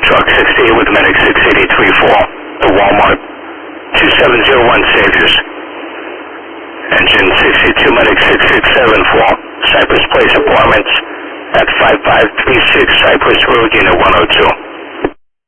truck 68 with medic 6834, the Walmart 2701 Saviors. Engine 62 medic 6674, Cypress Place Apartments at 5536 Cypress Road, Unit 102.